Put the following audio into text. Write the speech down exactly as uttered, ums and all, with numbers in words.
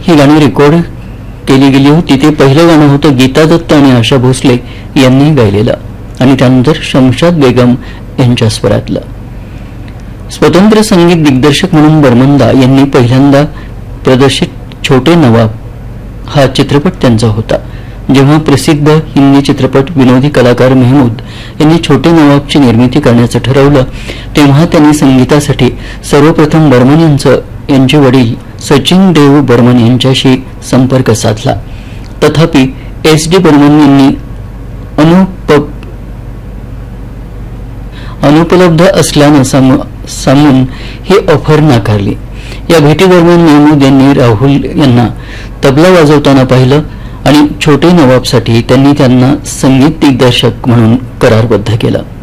ही गाणी रेकॉर्ड केली गेली होती ते पहिलं गाणं होतं गीता दत्त आणि आशा भोसले यांनी गायलेलं आणि त्यानंतर शमशाद बेगम यांच्या स्वरातलं. स्वतंत्र संगीत दिग्दर्शक म्हणून बर्मनदा यांनी पहिल्यांदा प्रदर्शित छोटे नवाब हा चित्रपट त्यांचा होता. जेव्हा प्रसिद्ध हिंदी चित्रपट विनोदी कलाकार मेहमूद यांनी छोटे नवाबची निर्मिती करण्याचं ठरवलं तेव्हा त्यांनी संगीतासाठी सर्वप्रथम बर्मन यांचं यांचे वडील सचिन देव बर्मन यांच्याशी संपर्क साधला. तथापि एस डी बर्मन यांनी अनुप अनुपलब्ध असल्यानं सांगून ही ऑफर नाकारली. या भेटीदरम्यान मेहमूद यांनी राहुल यांना तबला वाजवताना पाहिलं आणि छोटे नवाबसाठी त्यांनी त्यांना संगीत दिग्दर्शक म्हणून करारबद्ध केलं.